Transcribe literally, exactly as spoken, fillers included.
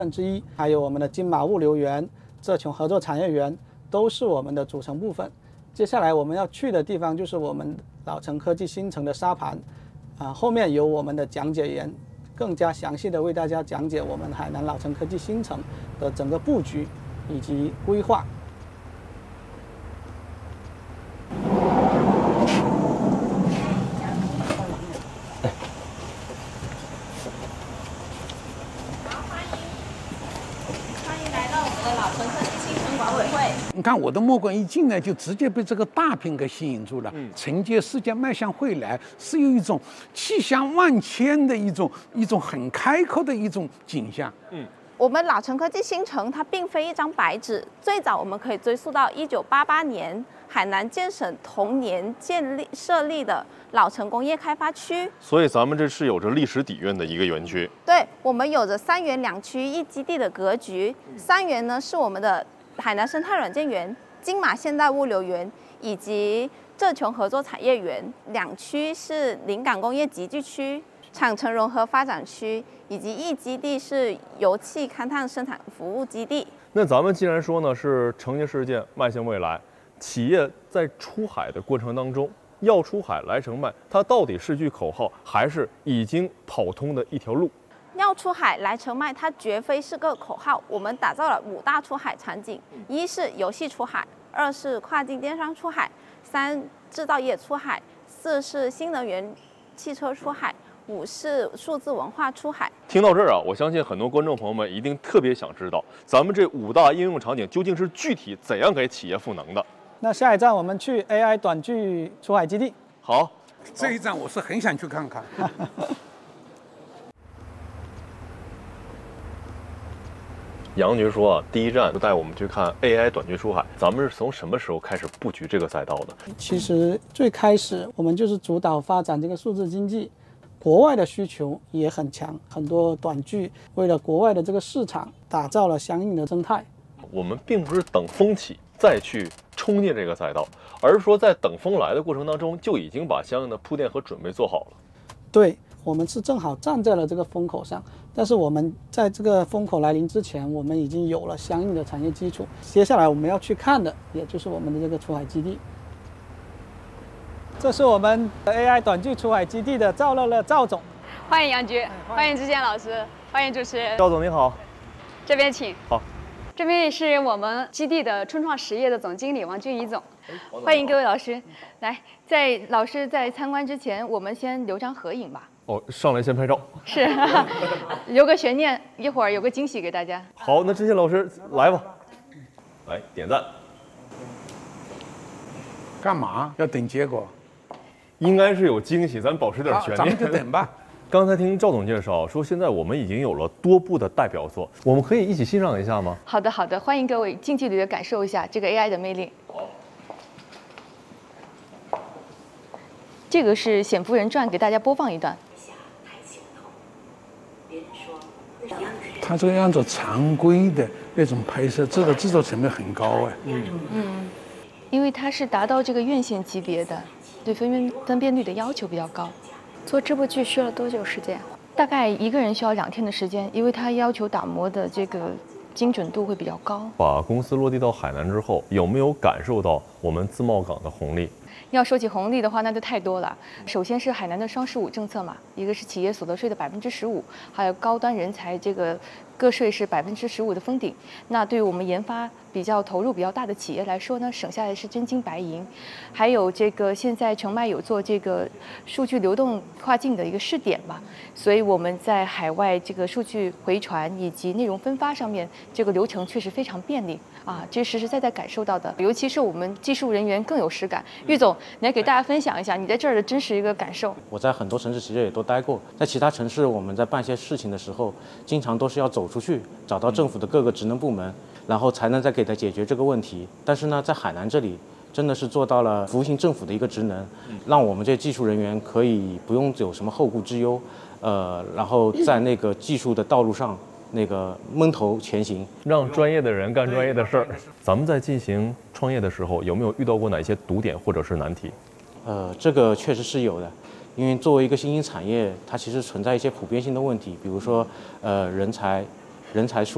之一，还有我们的金马物流园、浙琼合作产业园都是我们的组成部分。接下来我们要去的地方就是我们老城科技新城的沙盘，啊，后面有我们的讲解员更加详细的为大家讲解我们海南老城科技新城的整个布局以及规划。 你看我的目光一进来，就直接被这个大屏给吸引住了。嗯，承接世界迈向未来，是有一种气象万千的一种一种很开阔的一种景象。 嗯， 我们老城科技新城它并非一张白纸，最早我们可以追溯到一九八八年海南建省同年建立设立的老城工业开发区。 所以咱们这是有着历史底蕴的一个园区。 对，我们有着三园两区一基地的格局。三园呢是我们的海南生态软件园、金马现代物流园以及浙琼合作产业园，两区是临港工业集聚区、厂城融合发展区，以及一基地是油气勘探生产服务基地。 那咱们既然说呢是承接世界迈向未来，企业在出海的过程当中，要出海来城卖，它到底是句口号，还是已经跑通的一条路？ 要出海来城卖，它绝非是个口号。我们打造了五大出海场景：一是游戏出海，二是跨境电商出海，三制造业出海，四是新能源汽车出海，五是数字文化出海。 听到这儿啊，我相信很多观众朋友们一定特别想知道，咱们这五大应用场景究竟是具体怎样给企业赋能的。 那下一站我们去 A I 短距出海基地。 好， 这一站我是很想去看看。 杨局说啊，第一站就带我们去看 A I 短距出海。咱们是从什么时候开始布局这个赛道的？ 其实最开始我们就是主导发展这个数字经济，国外的需求也很强，很多短距为了国外的这个市场打造了相应的生态。 我们并不是等风起再去冲进这个赛道，而是说在等风来的过程当中就已经把相应的铺垫和准备做好了。 对，我们是正好站在了这个风口上，但是我们在这个风口来临之前，我们已经有了相应的产业基础。接下来我们要去看的，也就是我们的这个出海基地。这是我们 A I 短距出海基地的赵乐乐赵总。 欢迎杨局，欢迎志坚老师，欢迎主持人。 赵总你好， 这边请。 好。 这边是我们基地的春创实业的总经理王俊怡总，欢迎各位老师。来，在老师在参观之前，我们先留张合影吧。 哦，上来先拍照。 是，留个悬念，一会儿有个惊喜给大家。 好，那志坚老师来吧，来点赞。 干嘛要等结果？ 应该是有惊喜，咱保持点悬念。 咱们就等吧。 刚才听赵总介绍说，现在我们已经有了多部的代表作，我们可以一起欣赏一下吗？ 好的，好的，欢迎各位近距离的感受一下这个 A I 的魅力。 好， 这个是《显夫人传》，给大家播放一段。 他这个按照常规的那种拍摄，这个制作成本很高哎。 嗯嗯，因为它是达到这个院线级别的，对分辨分辨率的要求比较高。 做这部剧需要多久时间？ 大概一个人需要两天的时间，因为它要求打磨的这个精准度会比较高。 把公司落地到海南之后，有没有感受到我们自贸港的红利？ 要说起红利的话，那就太多了。首先是海南的双十五政策嘛，一个是企业所得税的百分之十五，还有高端人才这个个税是百分之十五的封顶。那对于我们研发比较投入比较大的企业来说呢，省下来是真金白银。还有这个现在城迈有做这个数据流动跨境的一个试点嘛，所以我们在海外这个数据回传以及内容分发上面，这个流程确实非常便利啊，这实实在在感受到的。尤其是我们技术人员更有实感。郁总，你来给大家分享一下你在这儿的真实一个感受。 我在很多城市其实也都待过，在其他城市我们在办一些事情的时候，经常都是要走出去，找到政府的各个职能部门，然后才能再给他解决这个问题。但是呢，在海南这里，真的是做到了服务性政府的一个职能，让我们这些技术人员可以不用有什么后顾之忧，呃，然后在那个技术的道路上那个闷头前行， 让专业的人干专业的事儿。咱们在进行创业的时候，有没有遇到过哪些堵点或者是难题？ 呃，这个确实是有的，因为作为一个新兴产业，它其实存在一些普遍性的问题，比如说呃人才人才数